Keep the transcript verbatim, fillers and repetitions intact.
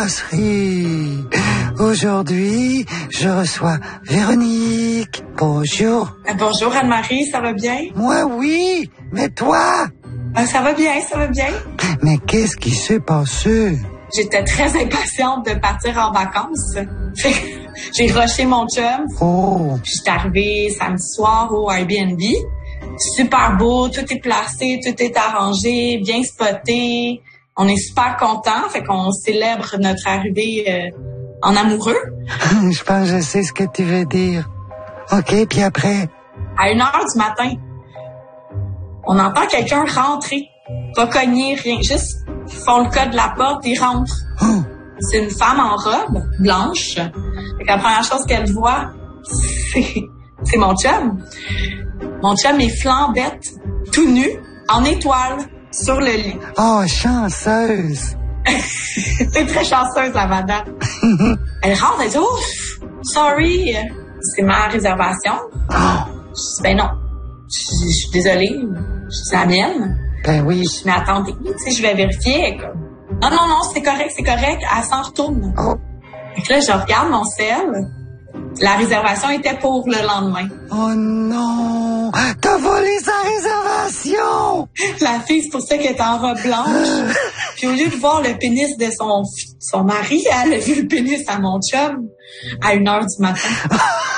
brasserie. Aujourd'hui, je reçois Véronique. Bonjour. Euh, bonjour Anne-Marie, ça va bien? Moi, oui, mais toi? Euh, ça va bien, ça va bien. Mais qu'est-ce qui s'est passé? J'étais très impatiente de partir en vacances. Fait que j'ai rushé mon chum. Oh. Puis j'étais arrivée samedi soir au Airbnb. Super beau, tout est placé, tout est arrangé, bien spoté. On est super contents, fait qu'on célèbre notre arrivée euh, en amoureux. Je pense que je sais ce que tu veux dire. OK, puis après? À une heure du matin, on entend quelqu'un rentrer. Pas cogner, rien. Juste, ils font le code de la porte, ils rentrent. Oh. C'est une femme en robe, blanche. Fait que la première chose qu'elle voit, c'est, c'est mon chum. Mon chum est flambette, tout nu, en étoile, sur le lit. Oh, chanceuse. C'est très chanceuse, la madame. Elle rentre, elle dit, ouf, sorry, c'est ma réservation. Oh. Je dis, ben non, je, je suis désolée, c'est la mienne. Ben oui. Je dis, mais attendez, tu sais, je vais vérifier. Comme. Non, non, non, c'est correct, c'est correct. Elle s'en retourne. Oh. Fait que là, je regarde mon cell. La réservation était pour le lendemain. Oh non! T'as volé sa réservation! La fille, c'est pour ça qu'elle est en robe blanche. Puis au lieu de voir le pénis de son, son mari, elle a vu le pénis à mon chum à une heure du matin.